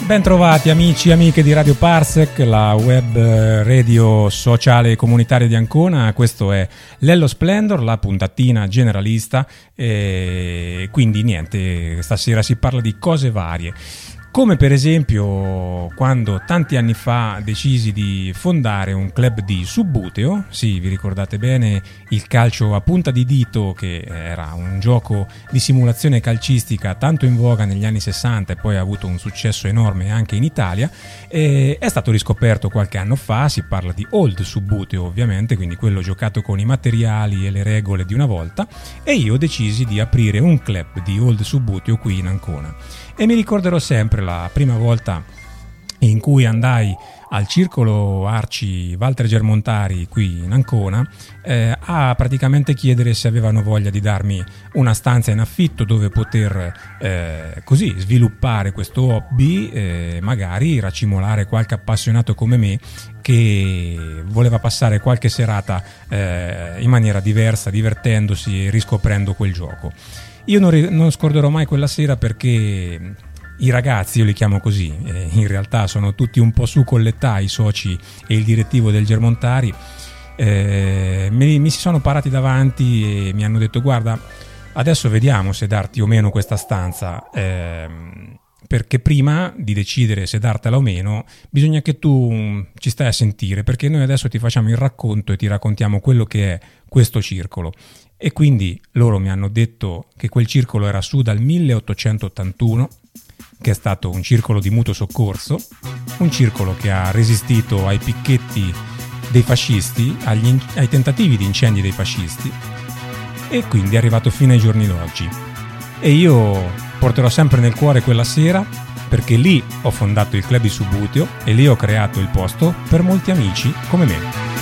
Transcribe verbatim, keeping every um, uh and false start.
Bentrovati amici e amiche di Radio Parsec, la web radio sociale e comunitaria di Ancona. Questo è Lello Splendor, la puntatina generalista, e quindi niente, stasera si parla di cose varie. Come per esempio quando tanti anni fa decisi di fondare un club di subbuteo. Sì, vi ricordate bene il calcio a punta di dito, che era un gioco di simulazione calcistica tanto in voga negli anni sessanta e poi ha avuto un successo enorme anche in Italia. E è stato riscoperto qualche anno fa, si parla di old subbuteo ovviamente, quindi quello giocato con i materiali e le regole di una volta, e io decisi di aprire un club di old subbuteo qui in Ancona. E mi ricorderò sempre la prima volta in cui andai al circolo Arci Walter Germontari qui in Ancona eh, a praticamente chiedere se avevano voglia di darmi una stanza in affitto dove poter eh, così sviluppare questo hobby, eh, magari racimolare qualche appassionato come me che voleva passare qualche serata eh, in maniera diversa, divertendosi e riscoprendo quel gioco. Io non, ri- non scorderò mai quella sera, perché i ragazzi, io li chiamo così, eh, in realtà sono tutti un po' su con l'età, i soci e il direttivo del Germontari, eh, mi, mi si sono parati davanti e mi hanno detto: guarda, adesso vediamo se darti o meno questa stanza, eh, perché prima di decidere se dartela o meno bisogna che tu ci stai a sentire, perché noi adesso ti facciamo il racconto e ti raccontiamo quello che è questo circolo. E quindi loro mi hanno detto che quel circolo era su dal milleottocentottantuno, che è stato un circolo di mutuo soccorso, un circolo che ha resistito ai picchetti dei fascisti, agli, ai tentativi di incendi dei fascisti, e quindi è arrivato fino ai giorni d'oggi. E io porterò sempre nel cuore quella sera, perché lì ho fondato il club di subbuteo e lì ho creato il posto per molti amici come me.